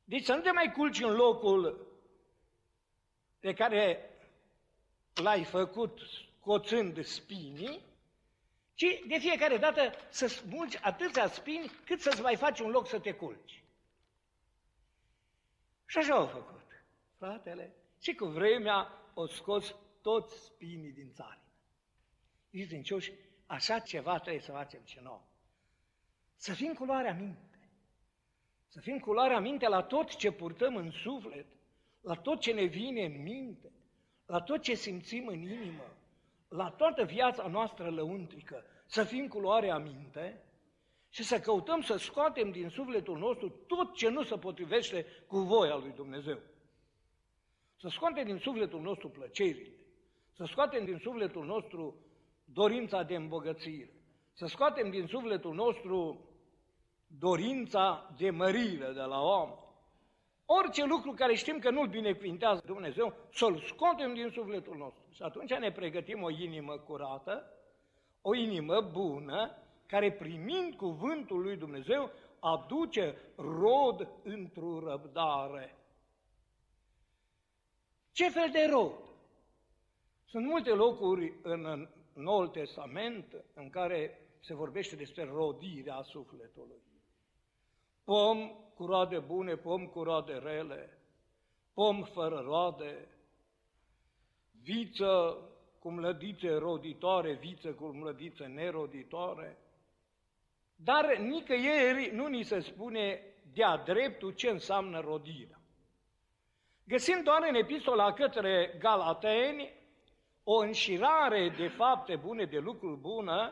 Deci să nu te mai culci în locul pe care l-ai făcut coțând spinii, ci de fiecare dată să smulgi atâția spini cât să-ți mai faci un loc să te culci. Și așa au făcut fratele și cu vremea au scos toți spinii din țarină. Iubiți credincioși, așa ceva trebuie să facem și noi. Să fim cu luarea minte. Să fim cu luarea minte la tot ce purtăm în suflet, la tot ce ne vine în minte, la tot ce simțim în inimă, la toată viața noastră lăuntrică. Să fim cu luarea minte și să căutăm să scoatem din sufletul nostru tot ce nu se potrivește cu voia lui Dumnezeu. Să scoatem din sufletul nostru plăcerile, să scoatem din sufletul nostru dorința de îmbogățire, să scoatem din sufletul nostru dorința de mărire de la om. Orice lucru care știm că nu-l binecuvintează Dumnezeu, să-l scoatem din sufletul nostru. Și atunci ne pregătim o inimă curată, o inimă bună, care primind cuvântul lui Dumnezeu aduce rod într-o răbdare. Ce fel de rod? Sunt multe locuri în Noul Testament în care se vorbește despre rodirea sufletului. Pom cu roade bune, pom cu roade rele, pom fără roade, viță cu mlădițe roditoare, viță cu mlădițe neroditoare. Dar nicăieri nu ni se spune de-a dreptul ce înseamnă rodirea. Găsim doar în epistola către Galateni o înșirare de fapte bune, de lucruri bune,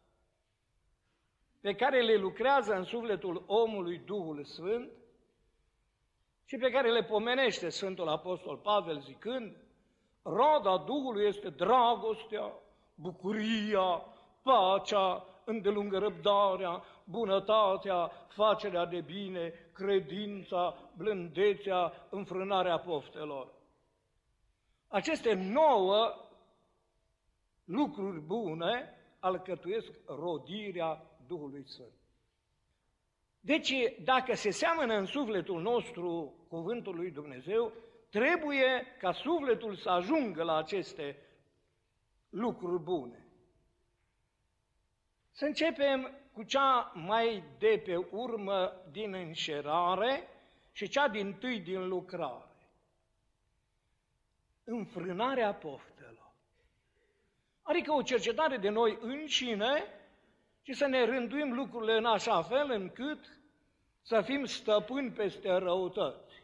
pe care le lucrează în sufletul omului Duhul Sfânt și pe care le pomenește Sfântul Apostol Pavel zicând: roada Duhului este dragostea, bucuria, pacea, îndelungă răbdarea, bunătatea, facerea de bine, credința, blândețea, înfrânarea poftelor. Aceste 9 lucruri bune alcătuiesc rodirea Duhului Sfânt. Deci, dacă se seamănă în sufletul nostru cuvântul lui Dumnezeu, trebuie ca sufletul să ajungă la aceste lucruri bune. Să începem cu cea mai de pe urmă din înșerare și cea dintâi din lucrare. Înfrânarea poftelor. Adică o cercetare de noi înșine și să ne rânduim lucrurile în așa fel încât să fim stăpâni peste răutăți.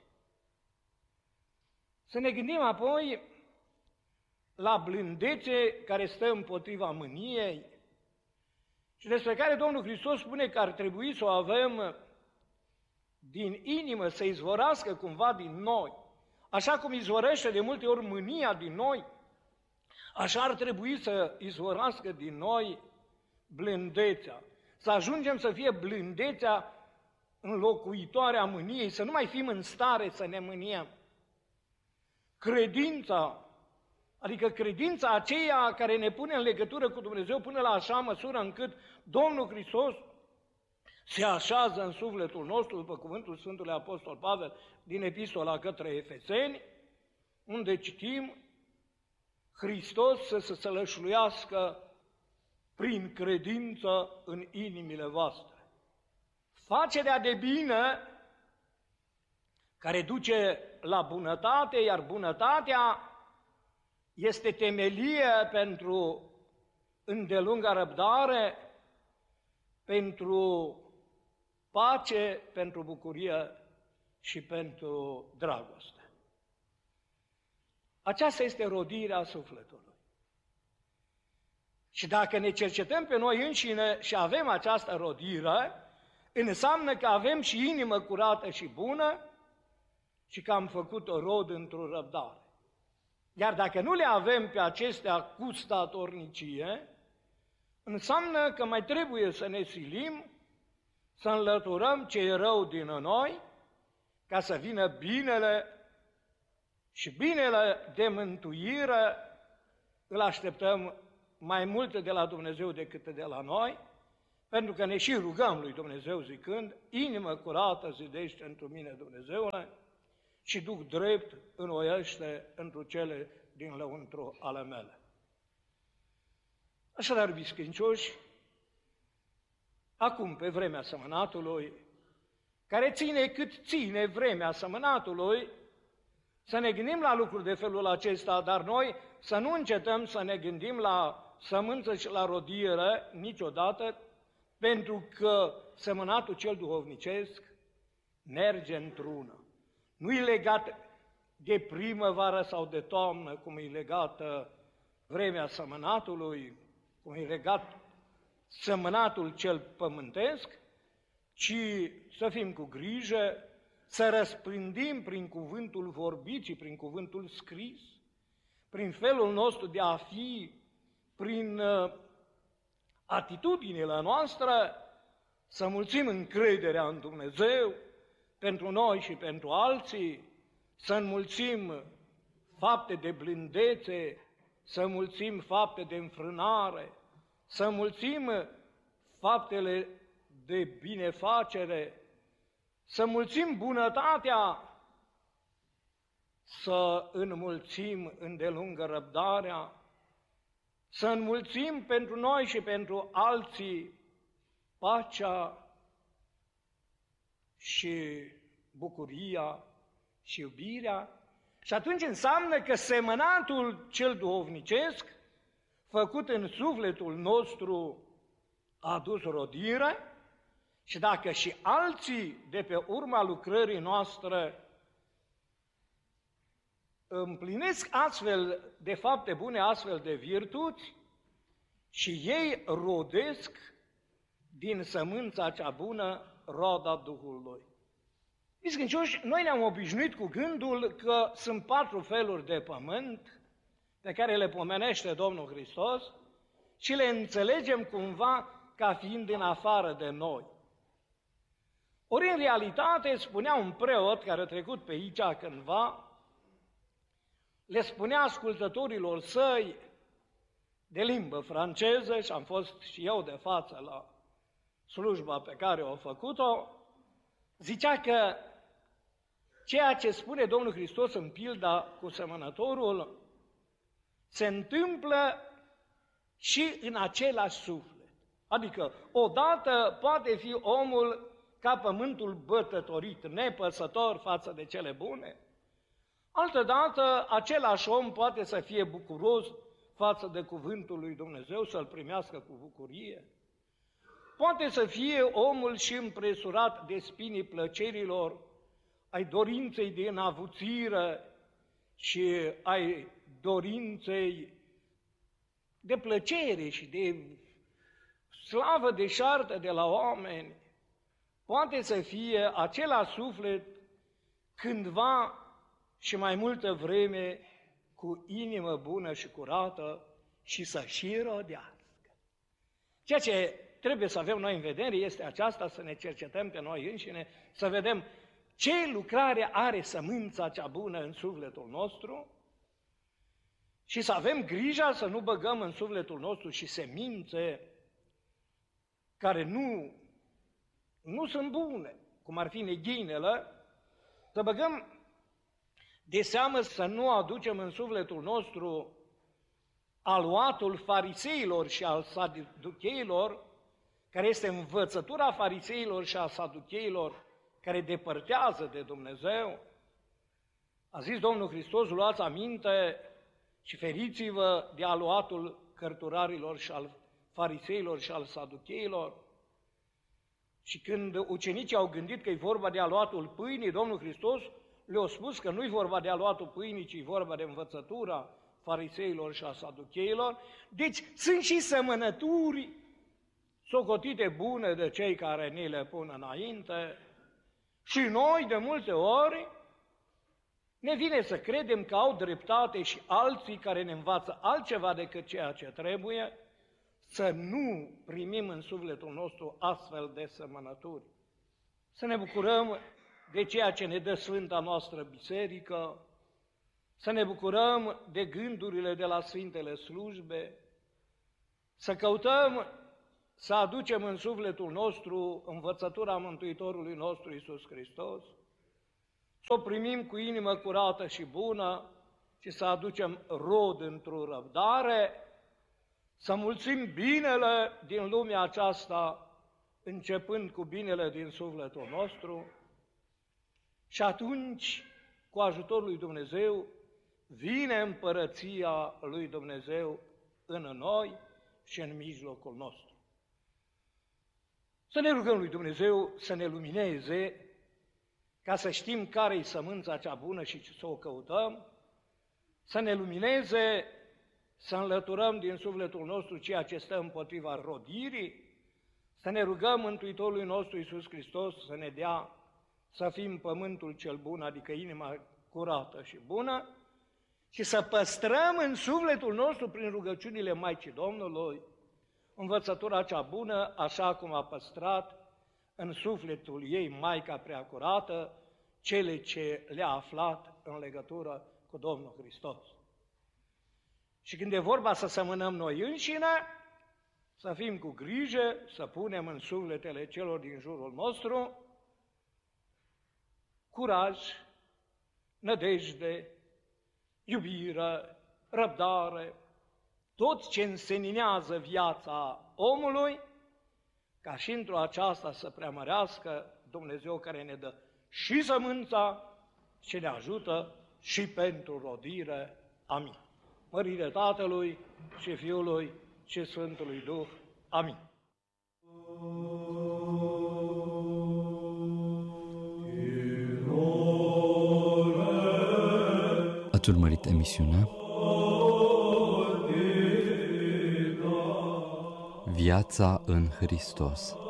Să ne gândim apoi la blândețe care stă împotriva mâniei și despre care Domnul Hristos spune că ar trebui să o avem din inimă, să izvorască cumva din noi. Așa cum izvorăște de multe ori mânia din noi, așa ar trebui să izvorască din noi blândețea. Să ajungem să fie blândețea înlocuitoarea mâniei, să nu mai fim în stare să ne mâniem. Credința, adică credința aceea care ne pune în legătură cu Dumnezeu până la așa măsură încât Domnul Hristos se așează în sufletul nostru, după cuvântul Sfântului Apostol Pavel din epistola către Efeseni, unde citim: Hristos să se sălășluiască prin credință în inimile voastre. Facerea de bine care duce la bunătate, iar bunătatea este temelie pentru îndelunga răbdare, pentru pace, pentru bucurie și pentru dragoste. Aceasta este rodirea sufletului. Și dacă ne cercetăm pe noi înșine și avem această rodire, înseamnă că avem și inimă curată și bună și că am făcut o rod într-o răbdare. Iar dacă nu le avem pe acestea cu statornicie, înseamnă că mai trebuie să ne silim, să înlăturăm ce e rău din noi, ca să vină binele și binele de mântuire îl așteptăm mai mult de la Dumnezeu decât de la noi, Pentru că ne și rugăm lui Dumnezeu zicând, inimă curată zidește într mine, Dumnezeule, și duc drept înnoiește întru cele din lăuntru ale mele. Așadar, iubiți credincioși, acum, pe vremea sămănatului, care ține cât ține vremea sămănatului, să ne gândim la lucruri de felul acesta, dar noi să nu încetăm să ne gândim la sămânță și la rodire niciodată, pentru că sămânatul cel duhovnicesc merge într-una. Nu e legat de primăvară sau de toamnă, cum e legată vremea sămânatului, cum e legat sămânatul cel pământesc, ci să fim cu grijă, să răspândim prin cuvântul vorbit și prin cuvântul scris, prin felul nostru de a fi, prin atitudinile noastre, să mulțim încrederea în Dumnezeu pentru noi și pentru alții, să înmulțim fapte de blândețe, să înmulțim fapte de înfrânare, să înmulțim faptele de binefacere, să înmulțim bunătatea, să înmulțim îndelungă răbdarea, să înmulțim pentru noi și pentru alții pacea și bucuria și iubirea. Și atunci înseamnă că semănatul cel duhovnicesc, făcut în sufletul nostru, a adus rodire, și dacă și alții de pe urma lucrării noastre împlinesc astfel de fapte bune, astfel de virtuți, și ei rodesc din sămânța cea bună roada Duhului. Iscâncioși, noi ne-am obișnuit cu gândul că sunt 4 feluri de pământ pe care le pomenește Domnul Hristos și le înțelegem cumva ca fiind în afară de noi. Ori în realitate, spunea un preot care a trecut pe aici cândva, le spunea ascultătorilor săi de limbă franceză, și am fost și eu de față la slujba pe care o făcut-o, zicea că ceea ce spune Domnul Hristos în pilda cu semănătorul se întâmplă și în același suflet. Adică, odată poate fi omul ca pământul bătătorit, nepăsător față de cele bune, altădată același om poate să fie bucuros față de cuvântul lui Dumnezeu, să-l primească cu bucurie. Poate să fie omul și împresurat de spinii plăcerilor, ai dorinței de înavuțire și ai dorinței de plăcere și de slavă deșartă de la oameni. Poate să fie acela suflet cândva și mai multă vreme cu inimă bună și curată și să și rodească. Ceea ce trebuie să avem noi în vedere este aceasta, să ne cercetăm pe noi înșine, să vedem ce lucrare are sămânța cea bună în sufletul nostru și să avem grija să nu băgăm în sufletul nostru și semințe care nu sunt bune, cum ar fi neghinele, să băgăm de seamă să nu aducem în sufletul nostru aluatul fariseilor și al saducheilor, care este învățătura fariseilor și a saducheilor, care depărtează de Dumnezeu. A zis Domnul Hristos, luați aminte și feriți-vă de aluatul cărturarilor și al fariseilor și al saducheilor. Și când ucenicii au gândit că e vorba de aluatul pâinii, Domnul Hristos le-a spus că nu e vorba de aluatul pâinii, ci e vorba de învățătura fariseilor și a saducheilor. Deci sunt și semănături socotite bune de cei care ni le pun înainte. Și noi, de multe ori, ne vine să credem că au dreptate și alții care ne învață altceva decât ceea ce trebuie, să nu primim în sufletul nostru astfel de semănături. Să ne bucurăm de ceea ce ne dă Sfânta noastră Biserică, să ne bucurăm de gândurile de la Sfintele Slujbe, să căutăm să aducem în sufletul nostru învățătura Mântuitorului nostru Iisus Hristos, să o primim cu inimă curată și bună și să aducem rod într-o răbdare, să mulțim binele din lumea aceasta, începând cu binele din sufletul nostru, și atunci, cu ajutorul lui Dumnezeu, vine împărăția lui Dumnezeu în noi și în mijlocul nostru. Să ne rugăm lui Dumnezeu să ne lumineze, ca să știm care-i sămânța cea bună și să o căutăm, să ne lumineze, să înlăturăm din sufletul nostru ceea ce stă împotriva rodirii, să ne rugăm Mântuitorului nostru Iisus Hristos să ne dea să fim pământul cel bun, adică inima curată și bună, și să păstrăm în sufletul nostru, prin rugăciunile Maicii Domnului, învățătura cea bună, așa cum a păstrat în sufletul ei Maica Preacurată cele ce le-a aflat în legătură cu Domnul Hristos. Și când e vorba să semănăm noi înșine, să fim cu grijă, să punem în sufletele celor din jurul nostru curaj, nădejde, iubire, răbdare, tot ce înseninează viața omului, ca și într-o aceasta să preamărească Dumnezeu care ne dă și sămânța și ne ajută și pentru rodire. Amin. Mărire Tatălui și Fiului și Sfântului Duh. Amin. Ați urmărit emisiunea Viața în Hristos.